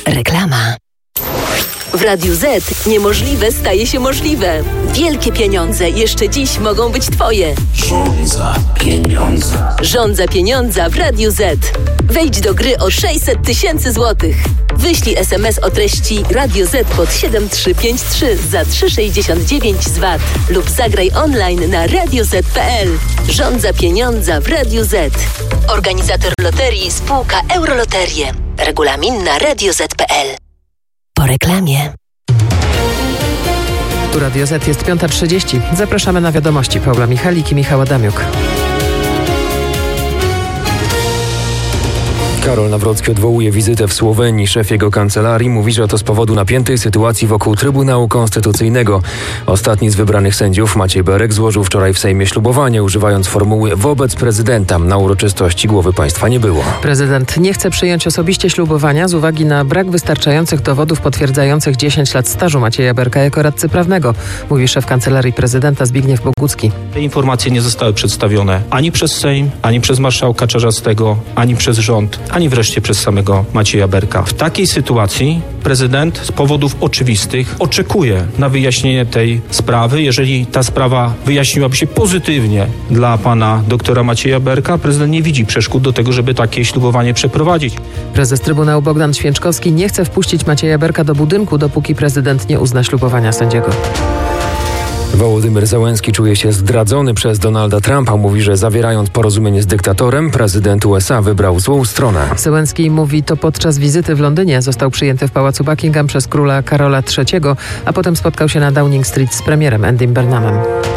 Reklama. W Radiu Z niemożliwe staje się możliwe. Wielkie pieniądze jeszcze dziś mogą być Twoje. Żądza pieniądza. Żądza pieniądza w Radiu Z. Wejdź do gry o 600 000 złotych. Wyślij SMS o treści Radio Z pod 7353 za 3,69 z VAT lub zagraj online na radioz.pl. Żądza pieniądza w Radiu Z. Organizator loterii spółka Euroloterie. Regulamin na radioz.pl. Po reklamie. Tu Radio Z, jest 5:30. Zapraszamy na wiadomości. Paula Michalik i Michał Adamiuk. Karol Nawrocki odwołuje wizytę w Słowenii. Szef jego kancelarii mówi, że to z powodu napiętej sytuacji wokół Trybunału Konstytucyjnego. Ostatni z wybranych sędziów, Maciej Berek, złożył wczoraj w Sejmie ślubowanie, używając formuły wobec prezydenta. Na uroczystości głowy państwa nie było. Prezydent nie chce przyjąć osobiście ślubowania z uwagi na brak wystarczających dowodów potwierdzających 10 lat stażu Macieja Berka jako radcy prawnego, mówi szef kancelarii prezydenta Zbigniew Bogucki. Te informacje nie zostały przedstawione ani przez Sejm, ani przez marszałka Czarzastego, ani przez rząd, ani wreszcie przez samego Macieja Berka. W takiej sytuacji prezydent z powodów oczywistych oczekuje na wyjaśnienie tej sprawy. Jeżeli ta sprawa wyjaśniłaby się pozytywnie dla pana doktora Macieja Berka, prezydent nie widzi przeszkód do tego, żeby takie ślubowanie przeprowadzić. Prezes Trybunału Bogdan Święczkowski nie chce wpuścić Macieja Berka do budynku, dopóki prezydent nie uzna ślubowania sędziego. Wołodymyr Zełenski czuje się zdradzony przez Donalda Trumpa. Mówi, że zawierając porozumienie z dyktatorem, prezydent USA wybrał złą stronę. Zełenski mówi to podczas wizyty w Londynie. Został przyjęty w pałacu Buckingham przez króla Karola III, a potem spotkał się na Downing Street z premierem Andym Burnhamem.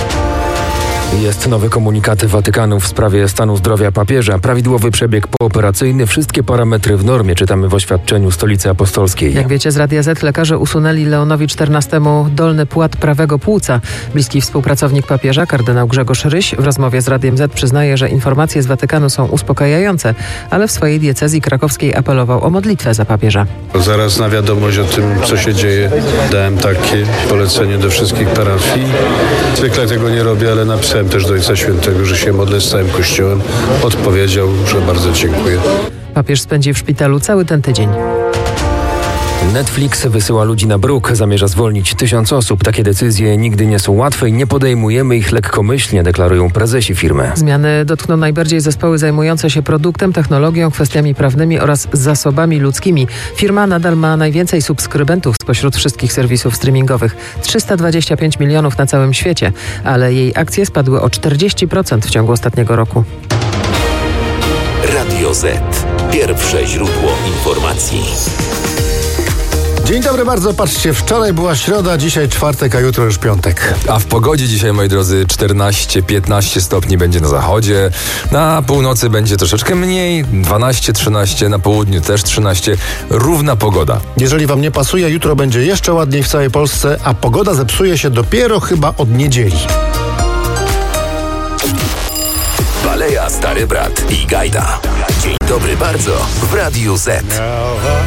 Jest nowy komunikat Watykanu w sprawie stanu zdrowia papieża. Prawidłowy przebieg pooperacyjny, wszystkie parametry w normie, czytamy w oświadczeniu Stolicy Apostolskiej. Jak wiecie, z Radia Z lekarze usunęli Leonowi XIV dolny płat prawego płuca. Bliski współpracownik papieża, kardynał Grzegorz Ryś, w rozmowie z Radiem Z przyznaje, że informacje z Watykanu są uspokajające, ale w swojej diecezji krakowskiej apelował o modlitwę za papieża. Zaraz na wiadomość o tym, co się dzieje, dałem takie polecenie do wszystkich parafii. Zwykle tego nie robię, ale napisałem też do Ojca Świętego, że się modlę z całym Kościołem. Odpowiedział, że bardzo dziękuję. Papież spędzi w szpitalu cały ten tydzień. Netflix wysyła ludzi na bruk, zamierza zwolnić 1000 osób. Takie decyzje nigdy nie są łatwe i nie podejmujemy ich lekkomyślnie, deklarują prezesi firmy. Zmiany dotkną najbardziej zespoły zajmujące się produktem, technologią, kwestiami prawnymi oraz zasobami ludzkimi. Firma nadal ma najwięcej subskrybentów spośród wszystkich serwisów streamingowych. 325 milionów na całym świecie, ale jej akcje spadły o 40% w ciągu ostatniego roku. Radio Z. Pierwsze źródło informacji. Dzień dobry bardzo, patrzcie, wczoraj była środa, dzisiaj czwartek, a jutro już piątek. A w pogodzie dzisiaj, moi drodzy, 14-15 stopni będzie na zachodzie, na północy będzie troszeczkę mniej, 12-13, na południu też 13, równa pogoda. Jeżeli wam nie pasuje, jutro będzie jeszcze ładniej w całej Polsce, a pogoda zepsuje się dopiero chyba od niedzieli. Baleja, Stary Brat i Gajda. Dzień dobry bardzo w Radiu Z.